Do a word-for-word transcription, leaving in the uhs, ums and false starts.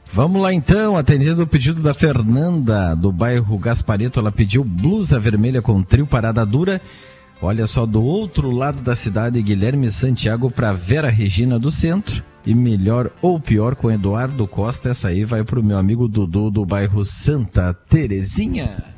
Vamos lá então, atendendo o pedido da Fernanda, do bairro Gaspareto. Ela pediu blusa vermelha com trio parada dura. Olha só, do outro lado da cidade, Guilherme Santiago para Vera Regina do centro. E melhor ou pior com Eduardo Costa. Essa aí vai pro meu amigo Dudu do bairro Santa Terezinha.